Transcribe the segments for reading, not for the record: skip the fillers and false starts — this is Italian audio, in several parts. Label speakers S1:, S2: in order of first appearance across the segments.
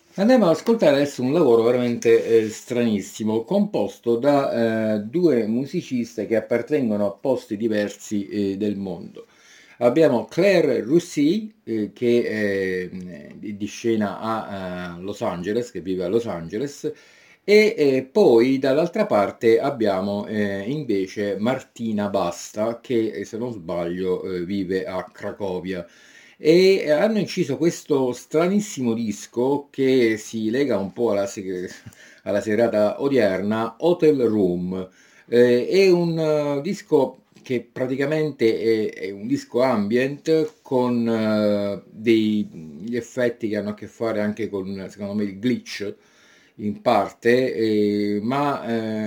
S1: Andiamo ad ascoltare adesso un lavoro veramente stranissimo, composto da due musicisti che appartengono a posti diversi del mondo. Abbiamo Claire Roussy, che è di scena a Los Angeles, che vive a Los Angeles, e poi dall'altra parte abbiamo invece Martina Basta, che se non sbaglio vive a Cracovia e hanno inciso questo stranissimo disco che si lega un po' alla serata odierna, Hotel Room. È un disco che praticamente è un disco ambient con degli effetti che hanno a che fare anche con, secondo me, il glitch in parte, ma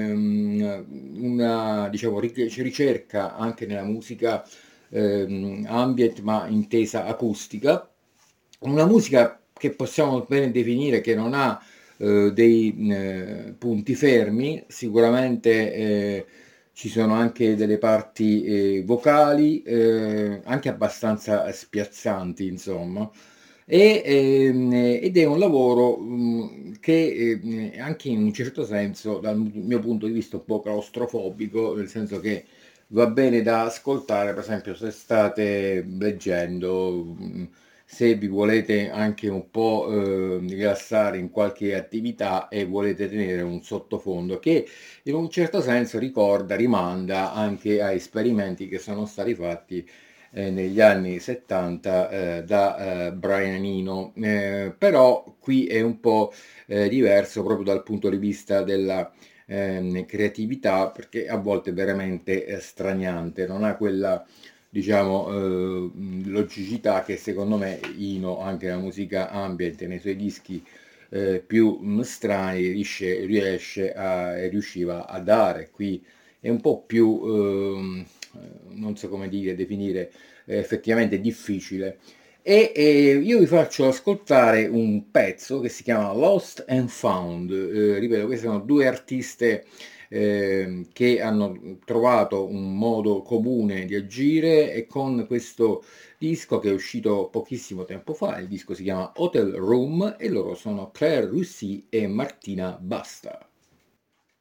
S1: una diciamo, ricerca anche nella musica ambient ma intesa acustica, una musica che possiamo bene definire che non ha dei punti fermi, sicuramente ci sono anche delle parti vocali, anche abbastanza spiazzanti, insomma. Ed è un lavoro che anche in un certo senso, dal mio punto di vista, un po' claustrofobico, nel senso che va bene da ascoltare, per esempio, se state leggendo, se vi volete anche un po' rilassare in qualche attività e volete tenere un sottofondo che in un certo senso ricorda, rimanda anche a esperimenti che sono stati fatti negli anni 70 da Brian Eno, però qui è un po' diverso proprio dal punto di vista della creatività, perché a volte è veramente straniante, non ha quella diciamo logicità che secondo me Eno anche nella musica ambient nei suoi dischi più strani riusciva a dare. Qui è un po' più non so come dire, definire effettivamente difficile. Io vi faccio ascoltare un pezzo che si chiama Lost and Found. Ripeto, queste sono due artiste che hanno trovato un modo comune di agire e con questo disco che è uscito pochissimo tempo fa, il disco si chiama Hotel Room e loro sono Claire Roussy e Martina Basta.